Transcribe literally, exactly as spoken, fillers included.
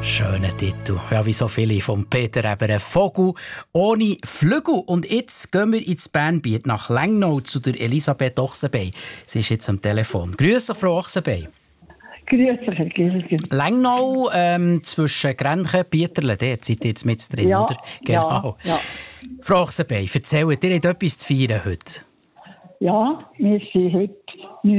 Schöner Titel. Ja, wie so viele von Peter Eber. Ein Vogel ohne Flügel. Und jetzt gehen wir ins Bernbiet nach Lengnau zu der Elisabeth Ochsenbein. Sie ist jetzt am Telefon. Grüße, Frau Ochsenbein. Grüße, Herr Gilgen. Lengnau, ähm, zwischen Grenchen und Bieterle, dort seid ihr jetzt mit drin, Ja, oder? Genau. ja, ja. Frau Ochsenbein, erzählt, ihr habt etwas zu feiern heute. Ja, wir sind heute